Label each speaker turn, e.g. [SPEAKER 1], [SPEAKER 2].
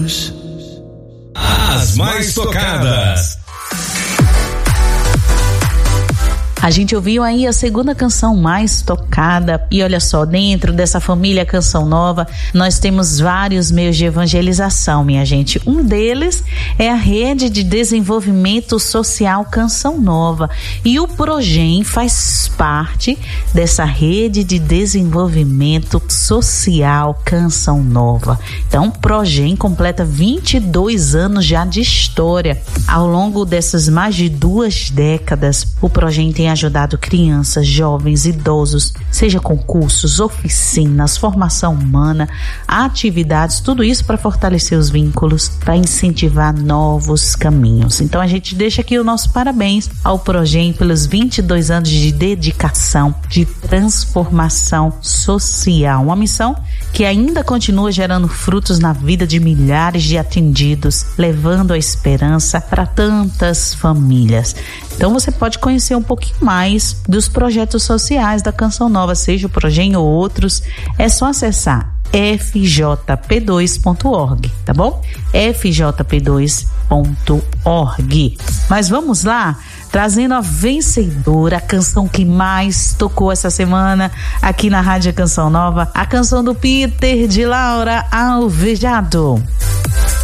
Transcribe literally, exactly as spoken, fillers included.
[SPEAKER 1] As mais tocadas.
[SPEAKER 2] A gente ouviu aí a segunda canção mais tocada e olha só, dentro dessa família Canção Nova, nós temos vários meios de evangelização, minha gente. Um deles é a Rede de Desenvolvimento Social Canção Nova e o Progem faz parte dessa Rede de Desenvolvimento Social Canção Nova. Então, o Progem completa vinte e dois anos já de história. Ao longo dessas mais de duas décadas, o Progem tem ajudado crianças, jovens, idosos, seja com cursos, oficinas, formação humana, atividades, tudo isso para fortalecer os vínculos, para incentivar novos caminhos. Então a gente deixa aqui o nosso parabéns ao Progem pelos vinte e dois anos de dedicação, de transformação social, uma missão que ainda continua gerando frutos na vida de milhares de atendidos, levando a esperança para tantas famílias. Então você pode conhecer um pouquinho mais dos projetos sociais da Canção Nova, seja o Progem ou outros, é só acessar f j p dois ponto org, tá bom? f j p dois ponto org. Mas vamos lá, trazendo a vencedora, a canção que mais tocou essa semana aqui na Rádio Canção Nova, a canção do Peter de Laura Alvejado.